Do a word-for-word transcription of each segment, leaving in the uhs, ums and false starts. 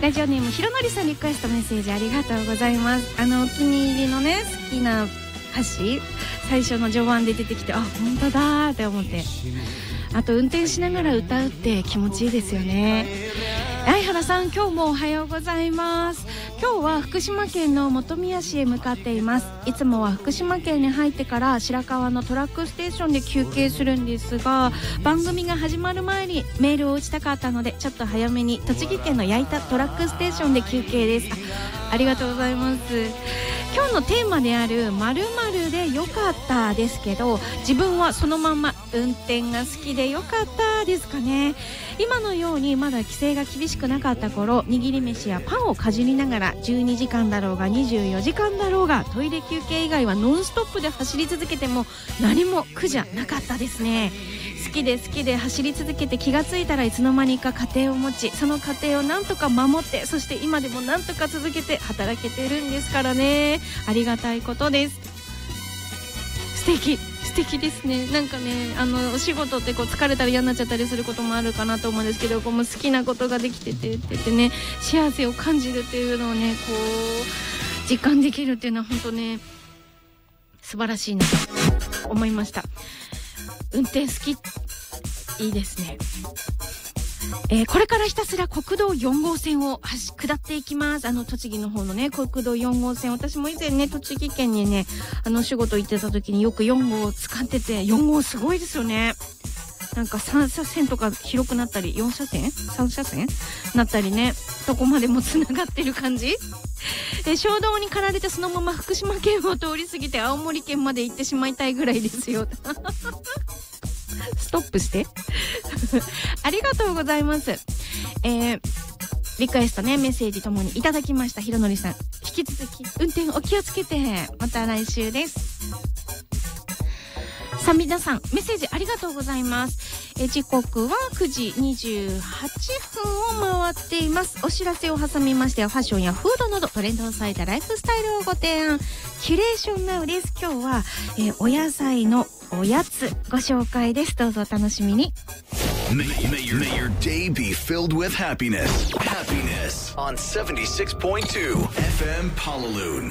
ラジオネームひろのりさん、リクエストメッセージありがとうございます。あのお気に入りのね好きな歌詞、最初の序盤で出てきて、あ、本当だーって思って、あと運転しながら歌うって気持ちいいですよね。相原さん、今日もおはようございます。今日は福島県の本宮市へ向かっています。いつもは福島県に入ってから白川のトラックステーションで休憩するんですが、番組が始まる前にメールを打ちたかったので、ちょっと早めに栃木県の矢板トラックステーションで休憩です。 あ, ありがとうございます。今日のテーマである〇〇でよかったですけど、自分はそのまんま運転が好きでよかったですかね。今のようにまだ規制が厳しくなかった頃、握り飯やパンをかじりながらじゅうにじかんだろうがにじゅうよじかんだろうがトイレ休憩以外はノンストップで走り続けても何も苦じゃなかったですね。好きで好きで走り続けて、気がついたらいつの間にか家庭を持ち、その家庭をなんとか守って、そして今でもなんとか続けて働けてるんですからね。ありがたいことです。素敵素敵ですね。なんかね、あのお仕事ってこう疲れたり嫌になっちゃったりすることもあるかなと思うんですけど、こうもう好きなことができててっててね、幸せを感じるっていうのをね、こう実感できるっていうのは本当ね素晴らしいなと思いました。運転好き、いいですね。えー、これからひたすら国道よん号線を走下っていきます。あの栃木の方のね国道よん号線、私も以前ね栃木県にねあの仕事行ってた時によくよん号を使ってて、よん号すごいですよね。なんかさん車線とか広くなったり、よん車線さん車線なったりね、どこまでもつながってる感じ。で衝動に駆られてそのまま福島県を通り過ぎて青森県まで行ってしまいたいぐらいですよ。ストップしてありがとうございます。えー、リクエストねメッセージともにいただきました。ひろのりさん、引き続き運転お気をつけて、また来週です。さあ皆さんメッセージありがとうございます。え時刻はくじにじゅうはちふんを回っています。お知らせを挟みましてはファッションやフードなどトレンドを抑えたライフスタイルをご提案、キュレーションナウです。今日は、えー、お野菜のおやつご紹介です。どうぞお楽しみに。 May, may, your, may your day be filled with happiness. Happiness on seventy-six point two エフエム Palaloon。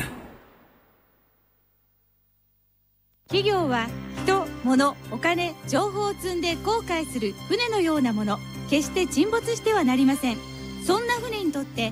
企業は人、物、お金、情報を積んで航海する船のようなもの、決して沈没してはなりません。そんな船にとって